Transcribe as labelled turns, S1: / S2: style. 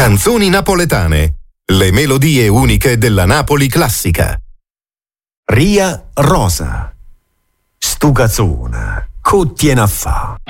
S1: Canzoni napoletane, le melodie uniche della Napoli classica.
S2: Ria Rosa, stu cazzone, che tiene a fa?